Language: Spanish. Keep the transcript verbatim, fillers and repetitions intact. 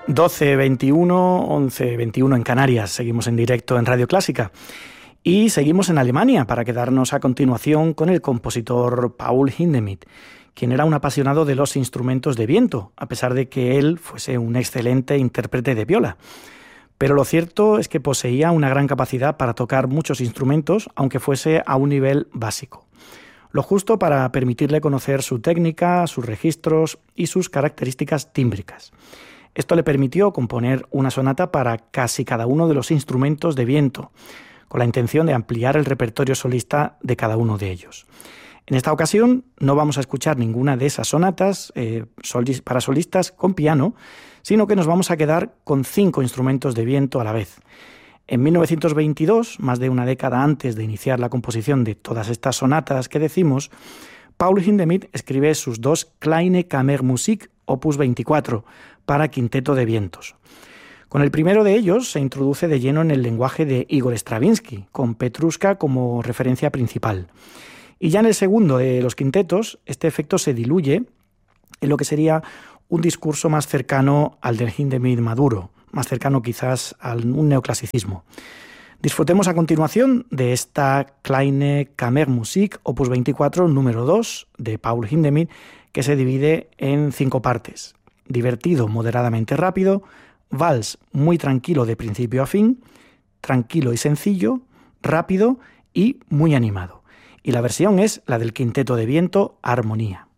doce veintiuno, once veintiuno en Canarias. Seguimos en directo en Radio Clásica. Y seguimos en Alemania para quedarnos a continuación con el compositor Paul Hindemith, quien era un apasionado de los instrumentos de viento, a pesar de que él fuese un excelente intérprete de viola. Pero lo cierto es que poseía una gran capacidad para tocar muchos instrumentos, aunque fuese a un nivel básico. Lo justo para permitirle conocer su técnica, sus registros y sus características tímbricas. Esto le permitió componer una sonata para casi cada uno de los instrumentos de viento, con la intención de ampliar el repertorio solista de cada uno de ellos. En esta ocasión no vamos a escuchar ninguna de esas sonatas eh, solis, para solistas con piano, sino que nos vamos a quedar con cinco instrumentos de viento a la vez. En mil novecientos veintidós, más de una década antes de iniciar la composición de todas estas sonatas que decimos, Paul Hindemith escribe sus dos Kleine Kammermusik opus veinticuatro para quinteto de vientos. Con el primero de ellos se introduce de lleno en el lenguaje de Igor Stravinsky, con Petrushka como referencia principal. Y ya en el segundo de los quintetos, este efecto se diluye en lo que sería un discurso más cercano al del Hindemith maduro, más cercano quizás a un neoclasicismo. Disfrutemos a continuación de esta Kleine Kammermusik opus veinticuatro número dos de Paul Hindemith, que se divide en cinco partes: divertido moderadamente rápido, vals muy tranquilo de principio a fin, tranquilo y sencillo, rápido y muy animado. Y la versión es la del quinteto de viento Armonía.